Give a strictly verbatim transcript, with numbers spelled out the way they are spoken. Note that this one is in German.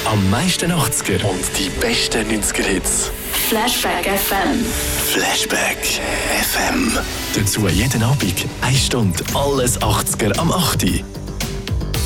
am meisten achtziger und die besten neunziger-Hits. Flashback F M. Flashback F M. Dazu jeden Abend eine Stunde alles achtziger am acht Uhr.